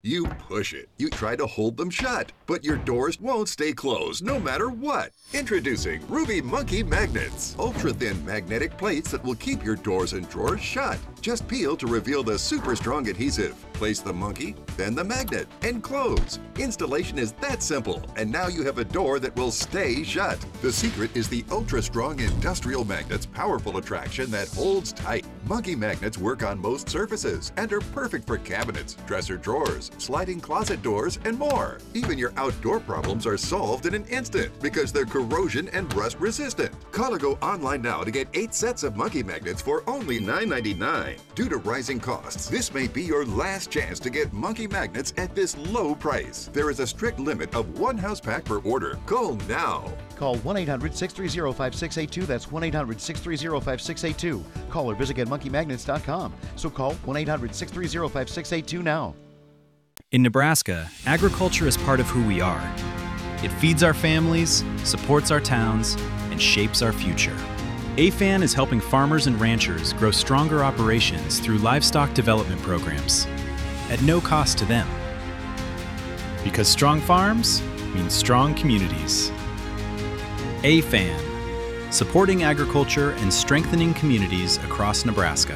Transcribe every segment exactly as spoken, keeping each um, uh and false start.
You push it. You try to hold them shut, but your doors won't stay closed no matter what. Introducing Ruby Monkey Magnets. Ultra-thin magnetic plates that will keep your doors and drawers shut. Just peel to reveal the super strong adhesive. Place the monkey, then the magnet, and close. Installation is that simple, and now you have a door that will stay shut. The secret is the ultra-strong industrial magnet's powerful attraction that holds tight. Monkey magnets work on most surfaces and are perfect for cabinets, dresser drawers, sliding closet doors, and more. Even your outdoor problems are solved in an instant because they're corrosion and rust resistant. Call or go online now to get eight sets of monkey magnets for only nine ninety-nine. Due to rising costs, this may be your last chance to get monkey magnets at this low price. There is a strict limit of one house pack per order. Call now. Call one eight hundred, six three zero, five six eight two. That's one eight hundred, six three zero, five six eight two. Call or visit get monkey magnets dot com. So call one eight hundred, six three zero, five six eight two now. In Nebraska, agriculture is part of who we are. It feeds our families, supports our towns, and shapes our future. A F A N is helping farmers and ranchers grow stronger operations through livestock development programs at no cost to them. Because strong farms means strong communities. A F A N, supporting agriculture and strengthening communities across Nebraska.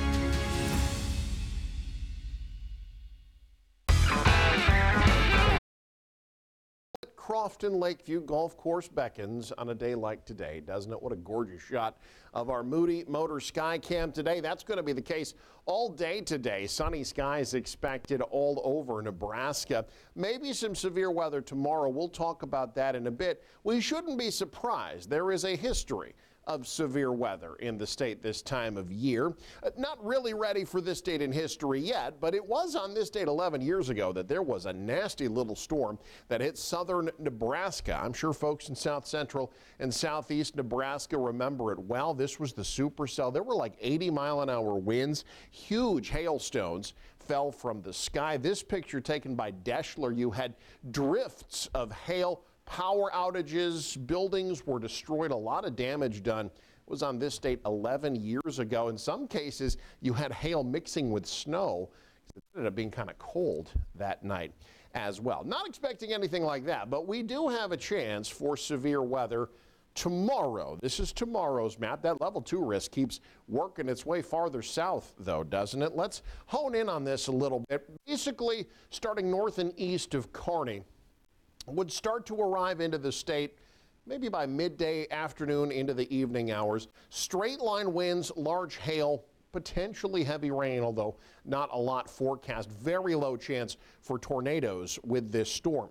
Crofton Lakeview Golf Course beckons on a day like today, doesn't it? What a gorgeous shot of our Moody Motor Sky Cam today. That's going to be the case all day today. Sunny skies expected all over Nebraska. Maybe some severe weather tomorrow. We'll talk about that in a bit. We shouldn't be surprised. There is a history of severe weather in the state this time of year. Uh, not really ready for this date in history yet, but it was on this date eleven years ago that there was a nasty little storm that hit southern Nebraska. I'm sure folks in south central and southeast Nebraska remember it well. This was the supercell. There were like eighty mile an hour winds. Huge hailstones fell from the sky. This picture taken by Deschler, you had drifts of hail. Power outages, buildings were destroyed, a lot of damage done. It was on this date eleven years ago. In some cases, you had hail mixing with snow. It ended up being kind of cold that night as well. Not expecting anything like that, but we do have a chance for severe weather tomorrow. This is tomorrow's map. That level two risk keeps working its way farther south, though, doesn't it? Let's hone in on this a little bit. Basically, starting north and east of Kearney, would start to arrive into the state maybe by midday afternoon into the evening hours. Straight line winds, large hail, potentially heavy rain, although not a lot forecast. Very low chance for tornadoes with this storm.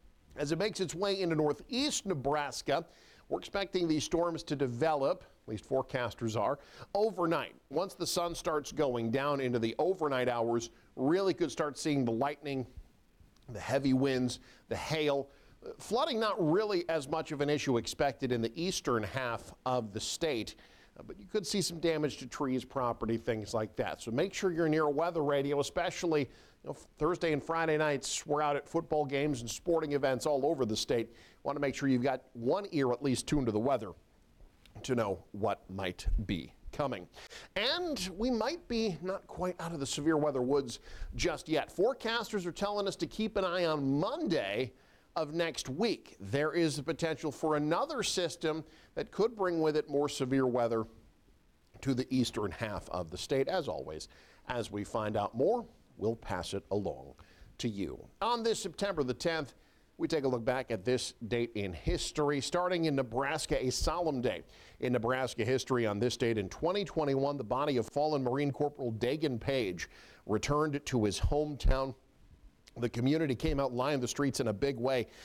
As it makes its way into northeast Nebraska, we're expecting these storms to develop, at least forecasters are, overnight. Once the sun starts going down into the overnight hours, really could start seeing the lightning, the heavy winds, the hail. Flooding not really as much of an issue expected in the eastern half of the state, uh, but you could see some damage to trees, property, things like that. So make sure you're near a weather radio, especially you know, Thursday and Friday nights. We're out at football games and sporting events all over the state. Want to make sure you've got one ear at least tuned to the weather to know what might be coming. And we might be not quite out of the severe weather woods just yet. Forecasters are telling us to keep an eye on Monday of next week. There is the potential for another system that could bring with it more severe weather to the eastern half of the state. As always, as we find out more, we'll pass it along to you. On this September the tenth, we take a look back at this date in history. Starting in Nebraska, a solemn day in Nebraska history. On this date in twenty twenty-one, the body of fallen Marine Corporal Dagan Page returned to his hometown. The community came out lining the streets in a big way